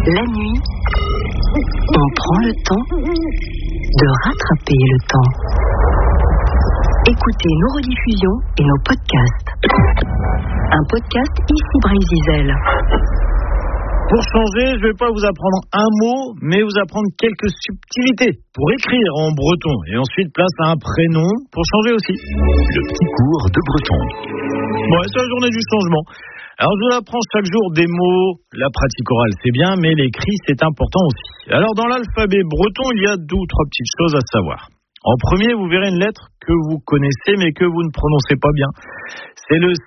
La nuit, on prend le temps de rattraper le temps. Écoutez nos rediffusions et nos podcasts. Un podcast ici Brésil. Pour changer, je ne vais pas vous apprendre un mot, mais vous apprendre quelques subtilités pour écrire en breton. Et ensuite, place à un prénom pour changer aussi. Le petit cours de breton. Bon, c'est la journée du changement. Alors, je vous apprends chaque jour des mots. La pratique orale, c'est bien, mais l'écrit, c'est important aussi. Alors, dans l'alphabet breton, il y a 2 ou 3 petites choses à savoir. En premier, vous verrez une lettre que vous connaissez, mais que vous ne prononcez pas bien. C'est le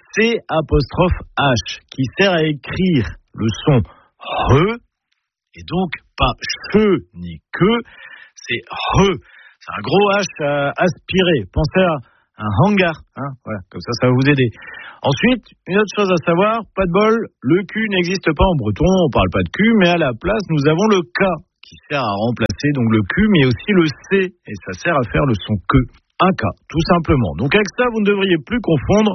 C''H, qui sert à écrire le son re, et donc pas che ni que, c'est re. C'est un gros H à aspirer. Pensez à un hangar, voilà, comme ça va vous aider. Ensuite, une autre chose à savoir, pas de bol, le Q n'existe pas en breton, on parle pas de Q, mais à la place, nous avons le K, qui sert à remplacer donc le Q, mais aussi le C, et ça sert à faire le son que. Un K, tout simplement. Donc avec ça, vous ne devriez plus confondre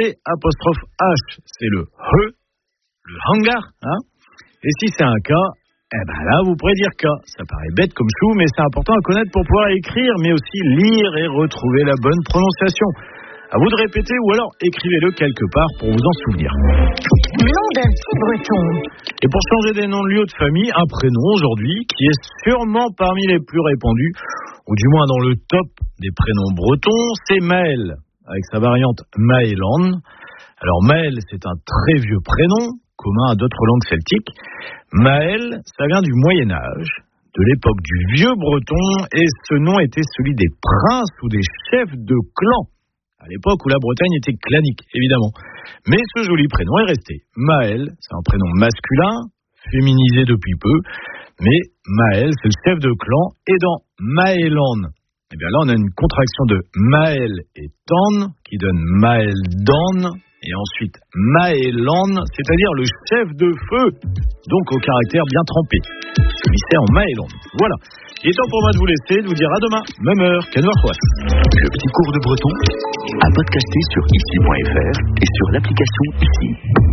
C''H, c'est le re, le hangar, Et si c'est un K, là, vous pourrez dire K. Ça paraît bête comme chou, mais c'est important à connaître pour pouvoir écrire, mais aussi lire et retrouver la bonne prononciation. À vous de répéter ou alors écrivez-le quelque part pour vous en souvenir. Nom d'un petit breton. Et pour changer des noms de lieux de famille, un prénom aujourd'hui qui est sûrement parmi les plus répandus, ou du moins dans le top des prénoms bretons, c'est Maël, avec sa variante Maëlan. Alors Maël, c'est un très vieux prénom, commun à d'autres langues celtiques. Maël, ça vient du Moyen-Âge, de l'époque du vieux breton, et ce nom était celui des princes ou des chefs de clan, à l'époque où la Bretagne était clanique, évidemment. Mais ce joli prénom est resté. Maël, c'est un prénom masculin, féminisé depuis peu, mais Maël, c'est le chef de clan, et dans Maëlan, là on a une contraction de Maël et Tan, qui donne Maëldan, et ensuite Maëlan, c'est-à-dire le chef de feu, donc au caractère bien trempé. Celui-ci en Maëlan. Voilà. Il est temps pour moi de vous laisser, de vous dire à demain, même heure, Kenwarquois. Le petit cours de breton à podcaster sur ici.fr et sur l'application Ici.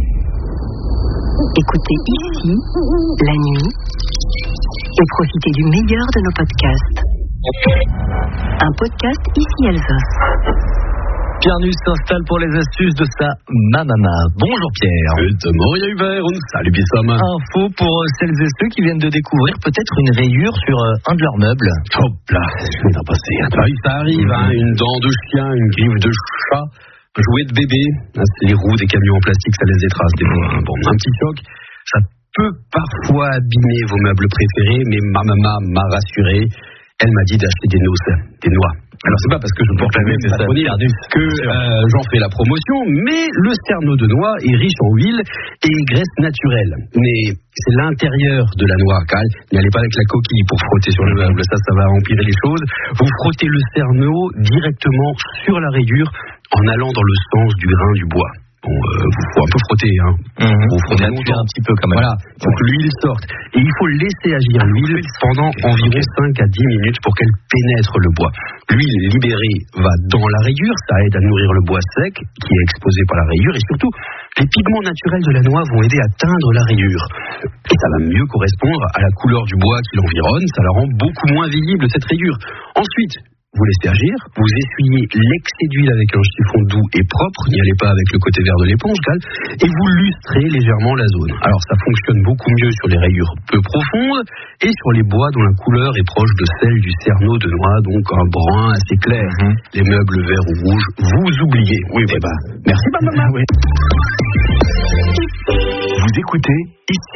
Écoutez Ici, la nuit, et profitez du meilleur de nos podcasts. Un podcast Ici Alsace. Pierre Nuss s'installe pour les astuces de sa mamama. Bonjour Pierre. Salut Bissam. Info pour celles et ceux qui viennent de découvrir peut-être une rayure sur un de leurs meubles. Hop là, je vais t'en passer. Ça arrive, une dent de chien, une griffe de chat, un jouet de bébé. Les roues des camions en plastique, ça laisse des traces. Un petit choc, ça peut parfois abîmer vos meubles préférés, mais ma maman m'a rassuré. Elle m'a dit d'acheter des noix. Alors c'est pas parce que je porte la même que j'en fais la promotion, mais le cerneau de noix est riche en huile et graisse naturelle. Mais c'est l'intérieur de la noix, cal. N'y allez pas avec la coquille pour frotter sur le meuble, ça va empirer les choses. Vous frottez le cerneau directement sur la rayure en allant dans le sens du grain du bois. Bon, faut un peu frotter, Vous frottez un petit peu quand même. Voilà, faut que l'huile sorte. Et il faut laisser agir l'huile pendant environ 5 à 10 minutes pour qu'elle pénètre le bois. L'huile libérée va dans la rayure, ça aide à nourrir le bois sec qui est exposé par la rayure, et surtout, les pigments naturels de la noix vont aider à teindre la rayure. Et ça va mieux correspondre à la couleur du bois qui l'environne, ça la rend beaucoup moins visible cette rayure. Ensuite, vous laissez agir, vous essuyez l'excès d'huile avec un chiffon doux et propre, n'y allez pas avec le côté vert de l'éponge, et vous lustrez légèrement la zone. Alors ça fonctionne beaucoup mieux sur les rayures peu profondes et sur les bois dont la couleur est proche de celle du cerneau de noix, donc un brun assez clair. Les meubles verts ou rouges, vous oubliez. Merci maman. Vous écoutez Ici.